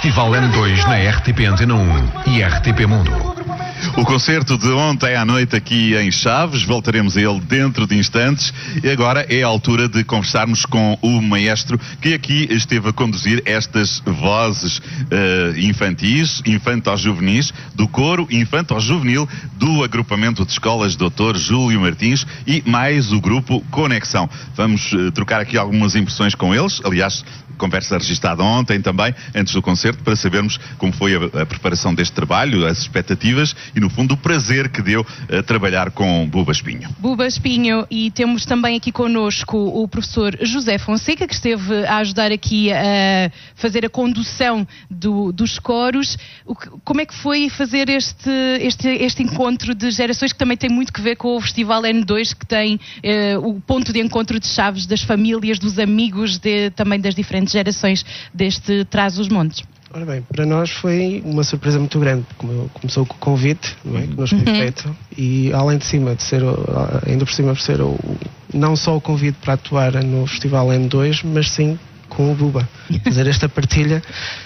Festival N2 na RTP Antena 1 e RTP Mundo. O concerto de ontem à noite aqui em Chaves, voltaremos a ele dentro de instantes, e agora é a altura de conversarmos com o maestro que aqui esteve a conduzir estas vozes infantis, infanto-juvenis, do coro infanto-juvenil do agrupamento de escolas Dr. Júlio Martins e mais o grupo Conexão. Vamos trocar aqui algumas impressões com eles, aliás, conversa registada ontem também, antes do concerto, para sabermos como foi a preparação deste trabalho, as expectativas e, no fundo, o prazer que deu trabalhar com Buba Espinho. Buba Espinho, e temos também aqui connosco o professor José Fonseca, que esteve a ajudar aqui a fazer a condução dos coros. Como é que foi fazer este encontro de gerações, que também tem muito que ver com o Festival N2, que tem o ponto de encontro de Chaves, das famílias, dos amigos, também das diferentes gerações deste Trás-os-Montes? Ora bem, para nós foi uma surpresa muito grande. Começou com o convite, não é? Que nos foi feito, e além de cima de ser, ainda por cima de ser não só o convite para atuar no Festival N2, mas sim com o Buba. Fazer esta partilha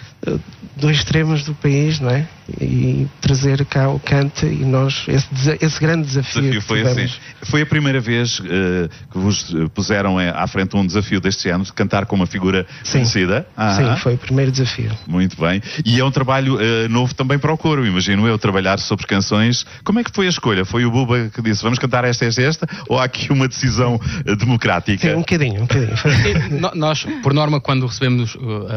dois extremos do país, não é? E trazer cá o cante, e nós, esse grande desafio foi assim. Foi a primeira vez que vos puseram à frente um desafio deste ano, de cantar com uma figura conhecida? Sim, foi o primeiro desafio. Muito bem. E é um trabalho novo também para o coro, imagino eu, trabalhar sobre canções. Como é que foi a escolha? Foi o Buba que disse, vamos cantar esta, ou há aqui uma decisão democrática? Sim, um bocadinho. Nós, por norma, quando recebemos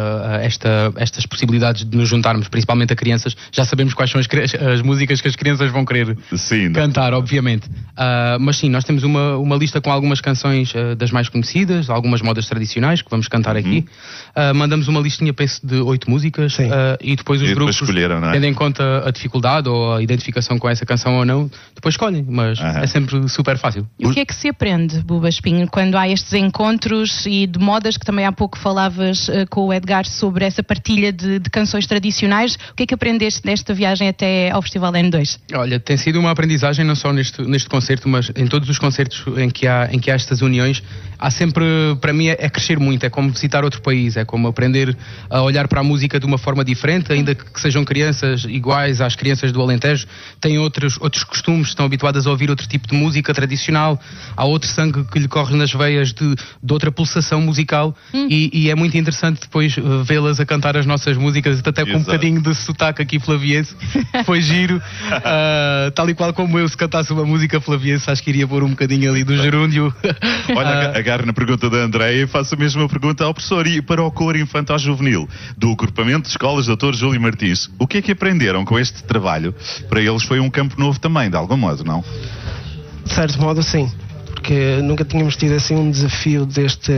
estas possibilidades de nos juntarmos, principalmente a crianças, já sabemos quais são as músicas que as crianças vão querer cantar, obviamente. Mas sim, nós temos uma lista com algumas canções das mais conhecidas, algumas modas tradicionais que vamos cantar aqui. Mandamos uma listinha, penso, de 8 músicas, e depois os grupos, tendo em conta a dificuldade ou a identificação com essa canção ou não, depois escolhem, mas é sempre super fácil. E o que é que se aprende, Buba Espinho, quando há estes encontros e de modas, que também há pouco falavas com o Edgar sobre essa partilha de canções tradicionais? O que é que aprendeste nesta viagem até ao Festival N2? Olha, tem sido uma aprendizagem não só neste concerto, mas em todos os concertos em que há estas uniões. Há sempre, para mim, é crescer muito, é como visitar outro país, é como aprender a olhar para a música de uma forma diferente, ainda que sejam crianças iguais às crianças do Alentejo, têm outros costumes, estão habituadas a ouvir outro tipo de música tradicional, há outro sangue que lhe corre nas veias de outra pulsação musical, e é muito interessante depois vê-las a cantar as nossas músicas, até com um bocadinho de sotaque aqui flaviense. Foi giro, tal e qual como eu, se cantasse uma música flaviense, acho que iria pôr um bocadinho ali do gerúndio. Olha, agarro na pergunta da Andréia e faço a mesma pergunta ao professor. E para o coro infanto-juvenil do agrupamento de escolas Dr. Júlio Martins, o que é que aprenderam com este trabalho? Para eles foi um campo novo também, de algum modo, não? De certo modo, sim, porque nunca tínhamos tido assim um desafio deste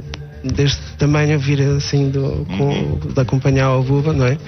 tamanho, vir assim de acompanhar o Buba, não é?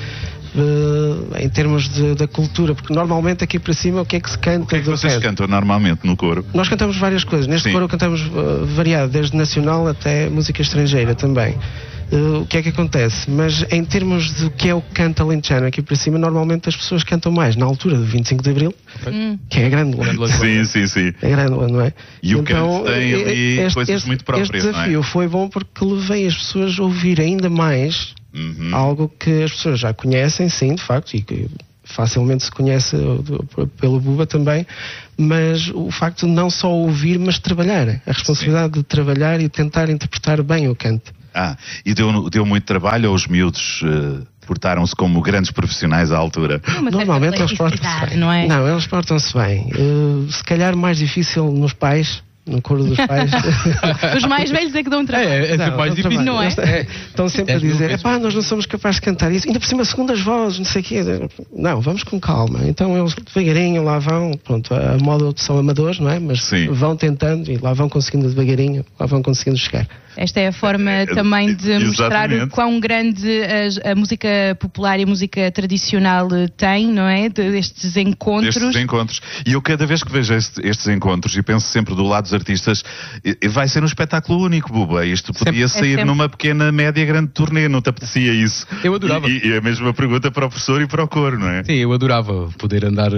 Em termos da cultura, porque normalmente aqui para cima o que é que se canta? O que é que vocês cantam normalmente no coro? Nós cantamos várias coisas. Neste coro cantamos variado, desde nacional até música estrangeira também. O que é que acontece? Mas em termos do que é o canto alentejano aqui para cima, normalmente as pessoas cantam mais na altura do 25 de Abril, que é a Grândola. Sim. É a Grândola, não é? E o canto tem ali coisas muito próprias, este desafio foi bom porque levei as pessoas a ouvir ainda mais algo que as pessoas já conhecem, sim, de facto, e que facilmente se conhece pelo Buba também, mas o facto de não só ouvir, mas trabalhar. A responsabilidade de trabalhar e tentar interpretar bem o canto. E deu muito trabalho aos miúdos? Portaram-se como grandes profissionais à altura? Normalmente eles portam-se bem. Não, eles portam-se bem. Se calhar mais difícil nos pais, no coro dos pais. Os mais velhos é que dão trabalho. É sempre mais difícil, não é? Estão sempre a dizer, nós não somos capazes de cantar isso, ainda por cima segundas vozes, não sei o quê. Não, vamos com calma. Então eles devagarinho lá vão, pronto, a moda são amadores, não é? Mas vão tentando e lá vão conseguindo devagarinho, lá vão conseguindo chegar. Esta é a forma também de mostrar o quão grande a música popular e a música tradicional tem, não é? Destes encontros. E eu cada vez que vejo estes encontros, e penso sempre do lado dos artistas. Vai ser um espetáculo único, Buba. Isto podia sair numa pequena, média, grande turnê. Não te apetecia isso? Eu adorava. E a mesma pergunta para o professor e para o coro, não é? Sim, eu adorava poder andar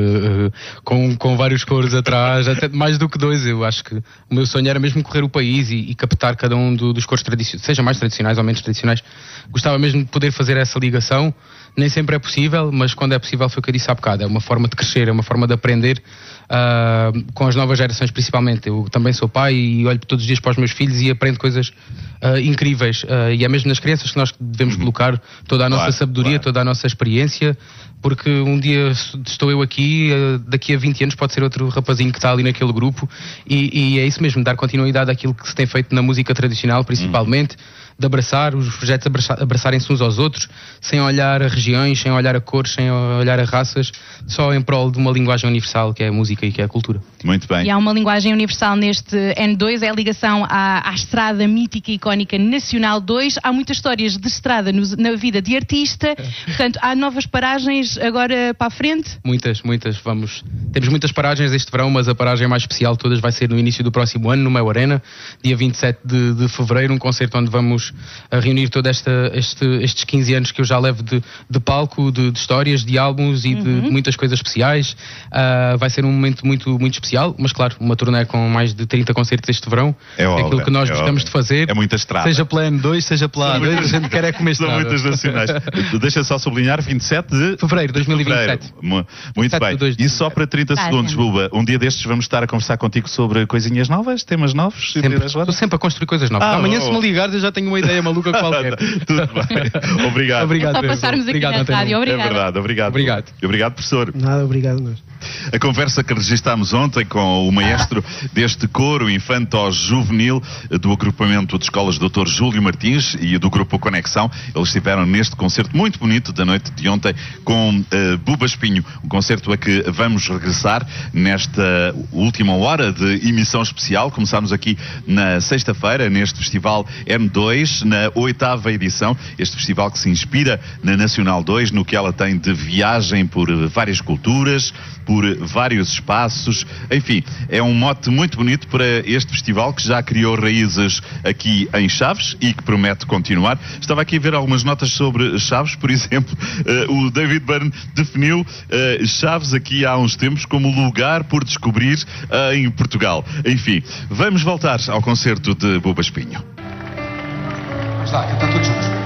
com vários coros atrás, até mais do que 2. Eu acho que o meu sonho era mesmo correr o país e captar cada um dos coros tradicionais, seja mais tradicionais ou menos tradicionais. Gostava mesmo de poder fazer essa ligação. Nem sempre é possível, mas quando é possível, foi o que eu disse há bocado. É uma forma de crescer, é uma forma de aprender com as novas gerações principalmente. Eu também sou pai e olho todos os dias para os meus filhos e aprendo coisas incríveis. E é mesmo nas crianças que nós devemos colocar toda a nossa sabedoria, toda a nossa experiência, porque um dia estou eu aqui, daqui a 20 anos pode ser outro rapazinho que está ali naquele grupo, e é isso mesmo, dar continuidade àquilo que se tem feito na música tradicional, principalmente, de abraçar, os projetos abraçarem-se uns aos outros, sem olhar a regiões, sem olhar a cores, sem olhar a raças, só em prol de uma linguagem universal, que é a música e que é a cultura. Muito bem. E há uma linguagem universal neste N2, é a ligação à estrada mítica e icónica Nacional 2. Há muitas histórias de estrada na vida de artista, portanto, há novas paragens agora para a frente? Muitas. Temos muitas paragens este verão, mas a paragem mais especial de todas vai ser no início do próximo ano, no Mel Arena, dia 27 de fevereiro, um concerto onde vamos a reunir todos estes 15 anos que eu já levo de palco, de histórias, de álbuns e de muitas coisas especiais. Vai ser um momento muito, muito especial, mas claro, uma turnê com mais de 30 concertos este verão. É aquilo que nós gostamos de fazer. É muita estrada. Seja pela N2, seja pela A2, a gente quer comer estrada. São muitas nacionais. Deixa só sublinhar, 27 de fevereiro de 2027. Muito bem. E só para 30 segundos, Buba, um dia destes vamos estar a conversar contigo sobre coisinhas novas, temas novos? Estou sempre a construir coisas novas. Amanhã, se me ligares, eu já tenho uma ideia maluca qualquer. Tudo bem. Obrigado. É só passarmos aqui na rádio. Obrigado. É verdade, obrigado, professor. Nada, obrigado nós. A conversa que registámos ontem com o maestro deste coro infanto-juvenil do agrupamento de escolas Dr. Júlio Martins e do grupo Conexão, eles estiveram neste concerto muito bonito da noite de ontem com Buba Espinho, um concerto a que vamos regressar nesta última hora de emissão especial. Começámos aqui na sexta-feira, neste festival M2, na 8ª edição, este festival que se inspira na Nacional 2, no que ela tem de viagem por várias culturas, por vários espaços, enfim, é um mote muito bonito para este festival que já criou raízes aqui em Chaves e que promete continuar. Estava aqui a ver algumas notas sobre Chaves, por exemplo, o David Byrne definiu Chaves aqui há uns tempos como lugar por descobrir em Portugal. Enfim, vamos voltar ao concerto de Buba Espinho. Vamos lá, cantar todos juntos.